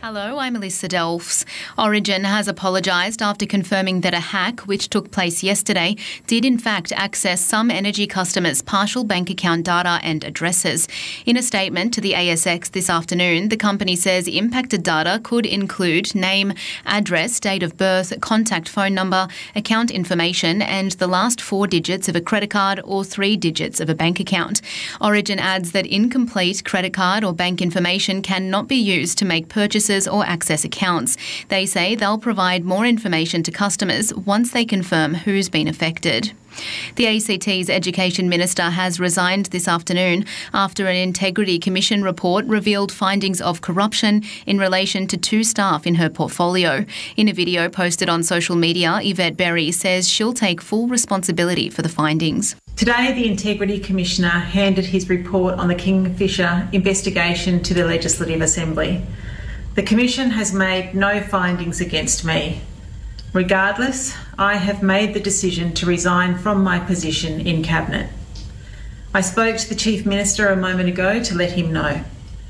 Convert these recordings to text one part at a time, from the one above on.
Hello, I'm Alyssa Delphs. Origin has apologised after confirming that a hack, which took place yesterday, did in fact access some energy customers' partial bank account data and addresses. In a statement to the ASX this afternoon, the company says impacted data could include name, address, date of birth, contact phone number, account information and the last 4 digits of a credit card or 3 digits of a bank account. Origin adds that incomplete credit card or bank information cannot be used to make purchases or access accounts. They say they'll provide more information to customers once they confirm who's been affected. The ACT's Education Minister has resigned this afternoon after an Integrity Commission report revealed findings of corruption in relation to 2 staff in her portfolio. In a video posted on social media, Yvette Berry says she'll take full responsibility for the findings. Today, the Integrity Commissioner handed his report on the Kingfisher investigation to the Legislative Assembly. The Commission has made no findings against me. Regardless, I have made the decision to resign from my position in Cabinet. I spoke to the Chief Minister a moment ago to let him know.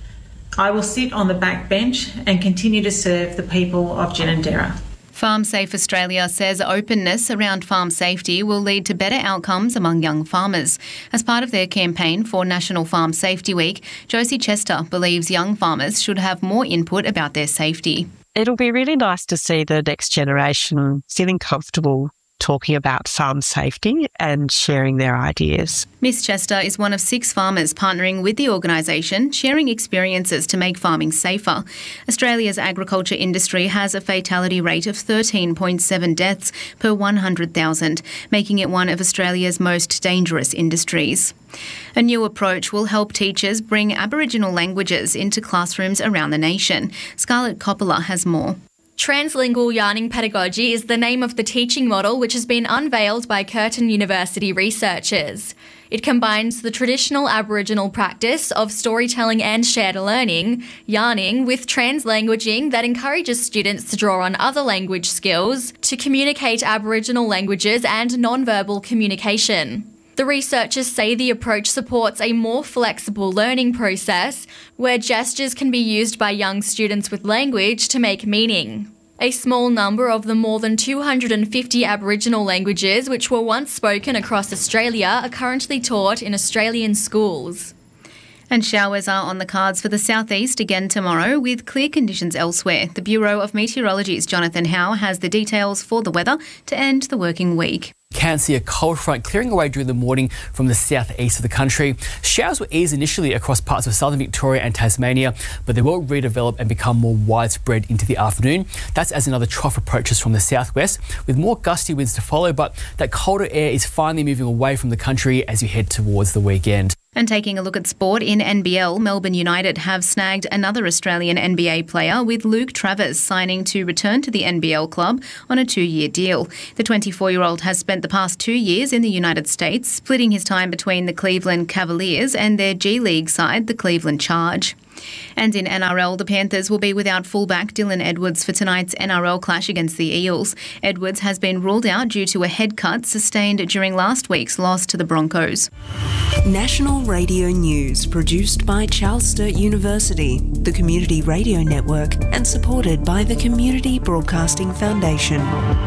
I will sit on the back bench and continue to serve the people of Ginninderra. FarmSafe Australia says openness around farm safety will lead to better outcomes among young farmers. As part of their campaign for National Farm Safety Week, Josie Chester believes young farmers should have more input about their safety. It'll be really nice to see the next generation feeling comfortable talking about farm safety and sharing their ideas. Miss Chester is one of 6 farmers partnering with the organisation, sharing experiences to make farming safer. Australia's agriculture industry has a fatality rate of 13.7 deaths per 100,000, making it one of Australia's most dangerous industries. A new approach will help teachers bring Aboriginal languages into classrooms around the nation. Scarlett Coppola has more. Translingual yarning pedagogy is the name of the teaching model which has been unveiled by Curtin University researchers. It combines the traditional Aboriginal practice of storytelling and shared learning, yarning, with translanguaging that encourages students to draw on other language skills to communicate Aboriginal languages and non-verbal communication. The researchers say the approach supports a more flexible learning process where gestures can be used by young students with language to make meaning. A small number of the more than 250 Aboriginal languages which were once spoken across Australia are currently taught in Australian schools. And showers are on the cards for the southeast again tomorrow with clear conditions elsewhere. The Bureau of Meteorology's Jonathan Howe has the details for the weather to end the working week. Can see a cold front clearing away during the morning from the southeast of the country. Showers will ease initially across parts of southern Victoria and Tasmania, but they will redevelop and become more widespread into the afternoon. That's as another trough approaches from the southwest, with more gusty winds to follow, but that colder air is finally moving away from the country as you head towards the weekend. And taking a look at sport, in NBL, Melbourne United have snagged another Australian NBA player, with Luke Travers signing to return to the NBL club on a 2-year deal. The 24-year-old has spent the past 2 years in the United States, splitting his time between the Cleveland Cavaliers and their G-League side, the Cleveland Charge. And in NRL, the Panthers will be without fullback Dylan Edwards for tonight's NRL clash against the Eels. Edwards has been ruled out due to a head cut sustained during last week's loss to the Broncos. National Radio News, produced by Charles Sturt University, the Community Radio Network, and supported by the Community Broadcasting Foundation.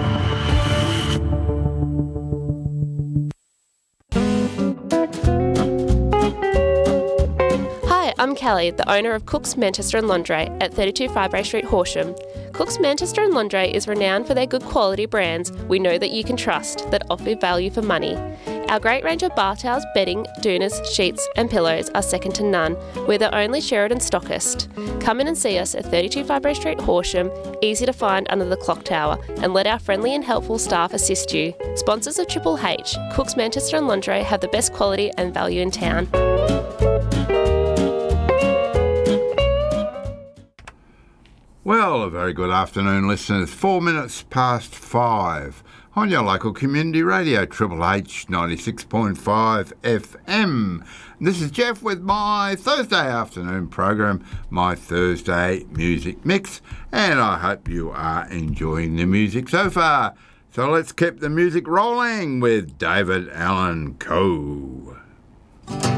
I'm Kelly, the owner of Cook's Manchester and Lingerie at 32 Firebrae Street, Horsham. Cook's Manchester and Lingerie is renowned for their good quality brands we know that you can trust, that offer value for money. Our great range of bar towels, bedding, doonas, sheets and pillows are second to none. We're the only Sheridan stockist. Come in and see us at 32 Firebrae Street, Horsham, easy to find under the clock tower, and let our friendly and helpful staff assist you. Sponsors of Triple H, Cook's Manchester and Lingerie have the best quality and value in town. Well, a very good afternoon, listeners. 4 minutes past 5 on your local community radio, Triple H 96.5 FM. This is Jeff with my Thursday afternoon program, my Thursday Music Mix, and I hope you are enjoying the music so far. So let's keep the music rolling with David Allan Coe.